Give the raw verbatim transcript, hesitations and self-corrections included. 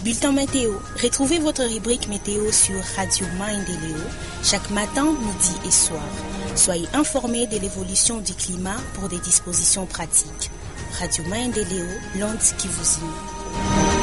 Bulletin météo. Retrouvez votre rubrique météo sur Radio Maendeleo chaque matin, midi et soir. Soyez informés de l'évolution du climat pour des dispositions pratiques. Radio Maendeleo, l'onde qui vous unit.